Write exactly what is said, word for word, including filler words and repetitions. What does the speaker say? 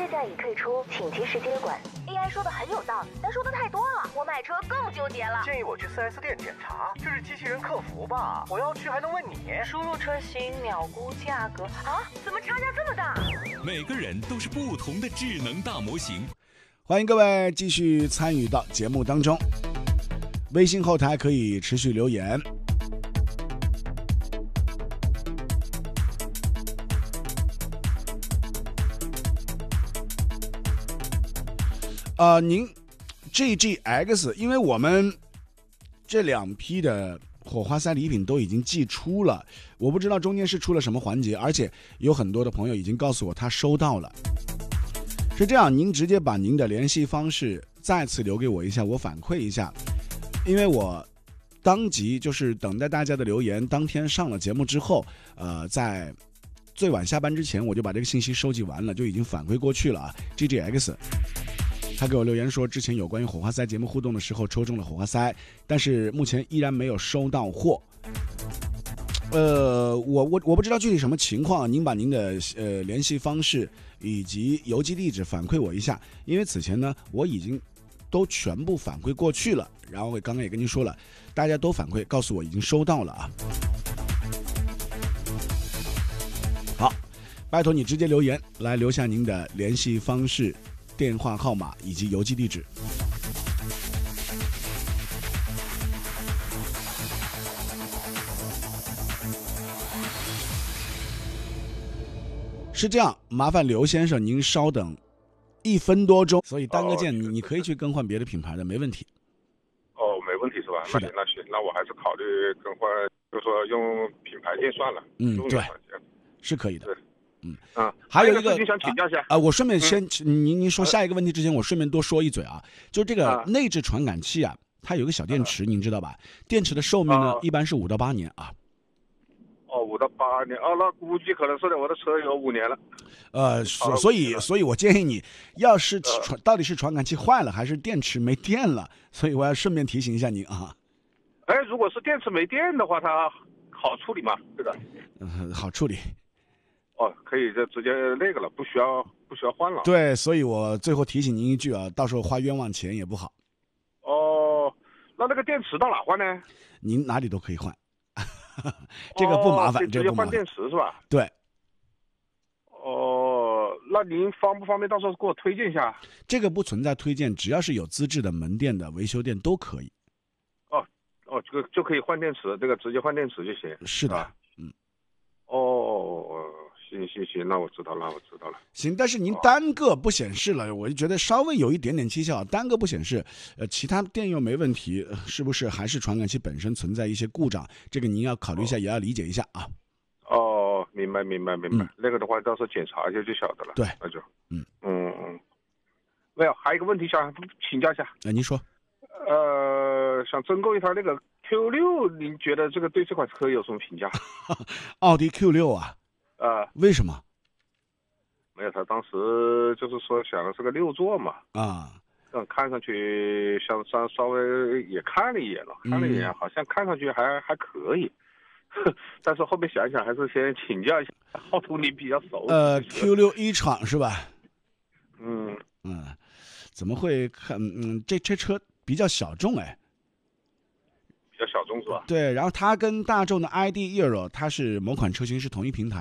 站已退出，请及时接管。A I 说的很有道理，但说的太多了，我买车更纠结了。 建议我去 四 S 店检查，这是机器人客服吧？我要去还能问你？ 输入车型，秒估价格啊？怎么差价这么大？ 每个人都是不同的智能大模型。 欢迎各位继续参与到节目当中，微信后台可以持续留言。呃，您 G G X， 因为我们这两批的火花塞礼品都已经寄出了，我不知道中间是出了什么环节，而且有很多的朋友已经告诉我他收到了。是这样，您直接把您的联系方式再次留给我一下，我反馈一下，因为我当即就是等待大家的留言，当天上了节目之后，呃，在最晚下班之前我就把这个信息收集完了，就已经反馈过去了啊。G G X。他给我留言说，之前有关于火花塞节目互动的时候抽中了火花塞，但是目前依然没有收到货。呃，我我我不知道具体什么情况，您把您的呃联系方式以及邮寄地址反馈我一下，因为此前呢我已经都全部反馈过去了，然后我刚刚也跟您说了，大家都反馈告诉我已经收到了啊。好，拜托你直接留言来留下您的联系方式、电话号码以及邮寄地址。是这样，麻烦刘先生您稍等一分多钟，所以单个键你你可以去更换别的品牌的，没问题。 哦，没问题是吧？ 是的， 那行，那我还是考虑更换，就说用品牌键算了。 嗯，对，是可以的。嗯啊， 还有一个事情想请教一下啊、呃，我顺便先、嗯、您您说下一个问题之前，我顺便多说一嘴啊，就这个内置传感器啊，它有一个小电池，啊、您知道吧？电池的寿命呢，啊、一般是五到八年啊。 哦，五到八年哦，那估计可能是的，我的车有五年了。 呃，所所以所以我建议你，要是传、呃、到底是传感器坏了还是电池没电了，所以我要顺便提醒一下您啊。 哎，如果是电池没电的话，它好处理吗？这个？ 嗯，好处理。 哦，可以就直接那个了，不需要不需要换了。 对，所以我最后提醒您一句啊，到时候花冤枉钱也不好。 哦，那那个电池到哪换呢？ 您哪里都可以换，这个不麻烦， 哦、 这个不麻烦。 直接换电池是吧？ 对。 哦，那您方不方便到时候给我推荐一下？ 这个不存在推荐，只要是有资质的门店的维修店都可以。 哦哦，这个就可以换电池，这个直接换电池就行。 是的， 啊、 嗯。 哦。行行行，那我知道了，我知道了。 行，但是您单个不显示了，我就觉得稍微有一点点蹊跷。单个不显示，呃，其他电又没问题，是不是还是传感器本身存在一些故障？这个您要考虑一下，哦、也要理解一下啊。 哦，明白明白明白，嗯、那个的话到时候检查一下就晓得了。 对， 那就嗯嗯嗯。没有，还有一个问题想请教一下。 哎、呃，您说。 呃，想增购一台那个 Q 六，您觉得这个对这款车有什么评价？ 奥迪 Q 六啊。 啊、呃， 为什么？ 没有，他当时就是说想的是个六座嘛。 啊， 嗯，看上去像稍稍微也看了一眼了，看了一眼，嗯、好像看上去还还可以。但是后面想想，还是先请教一下，浩图你比较熟。 呃 ，Q 六一厂是吧？ 嗯嗯，怎么会看？嗯，这这车比较小众哎。 比较小众是吧？ 对，然后它跟大众的 I D Eero 它是某款车型是同一平台。